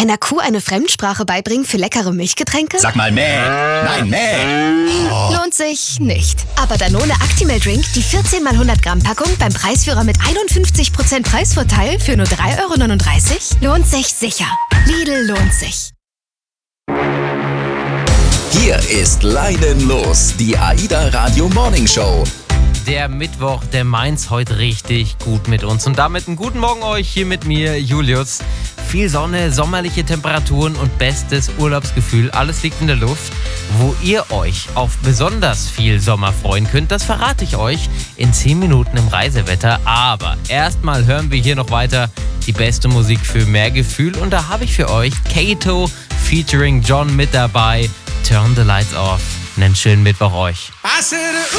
Einer Kuh eine Fremdsprache beibringen für leckere Milchgetränke? Sag mal mäh. Nein, mäh. Oh. Lohnt sich nicht. Aber Danone Actimel Drink, die 14 x 100 Gramm Packung beim Preisführer mit 51% Preisvorteil für nur 3,39 €, lohnt sich sicher. Lidl lohnt sich. Hier ist Leinen los, die AIDA Radio Morning Show. Der Mittwoch, der meint's heute richtig gut mit uns. Und damit einen guten Morgen euch, hier mit mir, Julius. Viel Sonne, sommerliche Temperaturen und bestes Urlaubsgefühl. Alles liegt in der Luft. Wo ihr euch auf besonders viel Sommer freuen könnt, das verrate ich euch in 10 Minuten im Reisewetter. Aber erstmal hören wir hier noch weiter die beste Musik für mehr Gefühl. Und da habe ich für euch Kato featuring John mit dabei. Turn the Lights Off. Einen schönen Mittwoch euch.